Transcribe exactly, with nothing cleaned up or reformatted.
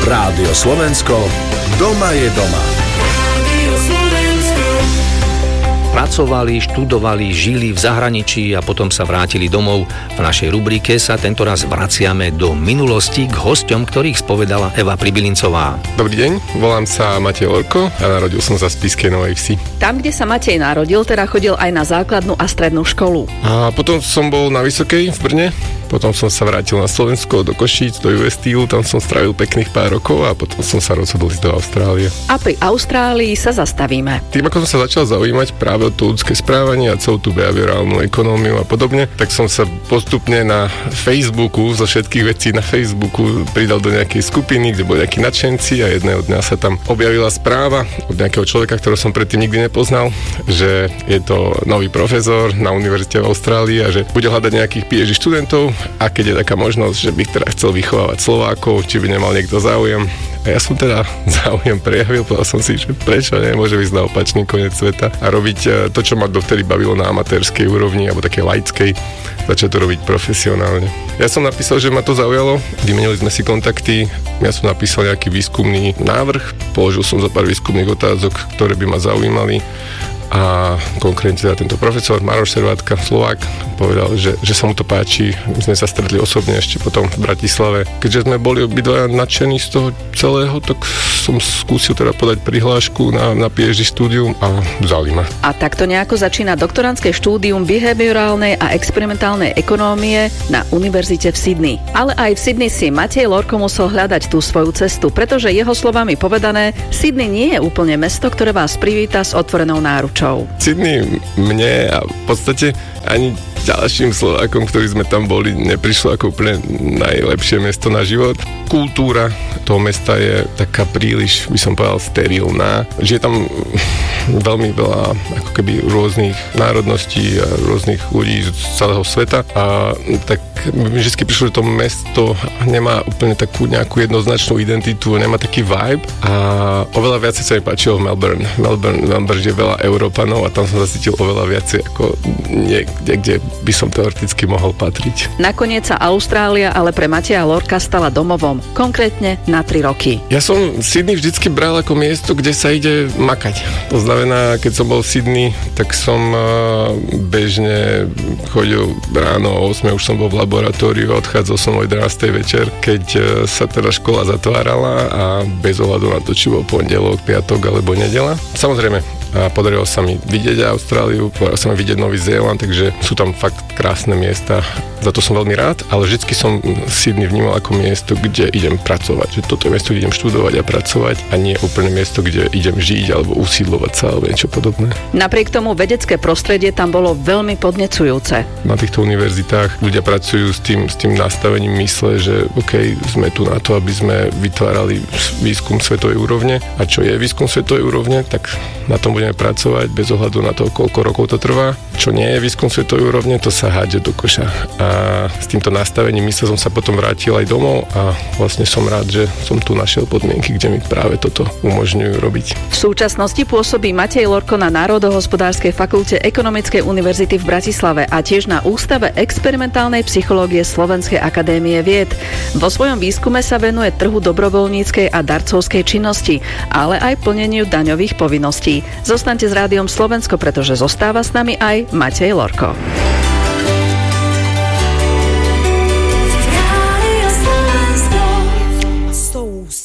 Rádio Slovensko, doma je doma. Pracovali, študovali, žili v zahraničí a potom sa vrátili domov. V našej rubrike sa tentoraz vraciame do minulosti k hosťom, ktorých spovedala Eva Pribylincová. Dobrý deň, volám sa Matej Lorko a narodil som sa v Spišskej Novej Vsi. Tam, kde sa Matej narodil, teda chodil aj na základnú a strednú školu. A potom som bol na Vysokej v Brne. Potom som sa vrátil na Slovensko, do Košíc, do ú es té ú, tam som strávil pekných pár rokov a potom som sa rozhodol ísť do Austrálie. A pri Austrálii sa zastavíme. Tým, ako som sa začal zaujímať práve o to ľudské správanie a celú tú behaviorálnu ekonómiu a podobne, tak som sa postupne na Facebooku, zo všetkých vecí na Facebooku pridal do nejakej skupiny, kde boli nejakí nadšenci a jedného dňa sa tam objavila správa od nejakého človeka, ktorého som predtým nikdy nepoznal, že je to nový profesor na univerzite v Austrálii a že bude hľadať nejakých pé há dé študentov. A keď je taká možnosť, že by teda chcel vychovávať Slovákov, či by nemal niekto záujem. A ja som teda záujem prejavil, povedal som si, že prečo nie, môže ísť na opačný koniec sveta a robiť to, čo ma dovtedy bavilo na amatérskej úrovni, alebo také laickej, začať to robiť profesionálne. Ja som napísal, že ma to zaujalo, vymenili sme si kontakty, ja som napísal nejaký výskumný návrh, položil som zo pár výskumných otázok, ktoré by ma zaujímali. A konkrétne teda tento profesor Maroš Servátka, Slovák, povedal, že, že sa mu to páči. My sme sa stretli osobne ešte potom v Bratislave. Keďže sme boli obidvaja nadšení z toho celého, tak som skúsil teda podať prihlášku na, na pé há dé štúdium a vzali ma. A takto nejako začína doktorandské štúdium behaviorálnej a experimentálnej ekonómie na univerzite v Sydney. Ale aj v Sydney si Matej Lorko musel hľadať tú svoju cestu, pretože jeho slovami povedané, Sydney nie je úplne mesto, ktoré vás privíta s otvorenou náručou. Sydney mne a v podstate ani ďalším Slovákom, ktorí sme tam boli, neprišlo ako úplne najlepšie mesto na život. Kultúra toho mesta je taká príliš, by som povedal, sterilná. Žije tam veľmi veľa ako keby rôznych národností a rôznych ľudí z celého sveta a tak mi vždy prišlo, že to mesto nemá úplne takú nejakú jednoznačnú identitu, nemá taký vibe a oveľa viacej sa mi páčilo v Melbourne. Melbourne, Melbourne je veľa Európanov a tam som zacítil oveľa viacej ako niekde, kde by som teoreticky mohol patriť. Nakoniec sa Austrália ale pre Mateja Lorka stala domovom, konkrétne na tri roky. Ja som Sydney vždycky bral ako miesto, kde sa ide makať. To znamená, keď som bol v Sydney, tak som bežne chodil ráno o ôsmej, už som bol v laboratóriu a odchádzal som o jedenástej večer, keď sa teda škola zatvárala a bez ohľadu na to, či bol pondelok, piatok alebo nedeľa. Samozrejme, a podarilo sa mi vidieť Austráliu, podarilo sa mi vidieť Nový Zéland, takže sú tam fakt krásne miesta. Za to som veľmi rád, ale vždycky som Sydney vnímal ako miesto, kde idem pracovať. Že toto je miesto, kde idem študovať a pracovať a nie úplne miesto, kde idem žiť alebo usídlovať sa alebo niečo podobné. Napriek tomu vedecké prostredie tam bolo veľmi podnecujúce. Na týchto univerzitách ľudia pracujú s tým, s tým nastavením mysle, že OK, sme tu na to, aby sme vytvárali výskum svetovej úrovne a čo je výskum svetovej úrovne, tak na tom budeme pracovať bez ohľadu na to, koľko rokov to trvá. Čo nie je výskum svetovej úrovne, to sa hádže do koša. A s týmto nastavením mysle som sa potom vrátil aj domov a vlastne som rád, že som tu našiel podmienky, kde mi práve toto umožňujú robiť. V súčasnosti pôsobí Matej Lorko na Národohospodárskej fakulte Ekonomickej univerzity v Bratislave a tiež na Ústave experimentálnej psychológie Slovenskej akadémie vied. Vo svojom výskume sa venuje trhu dobrovoľníckej a darcovskej činnosti, ale aj plneniu daňových povinností. Zostaňte s Rádiom Slovensko, pretože zostáva s nami aj Matej Lorko.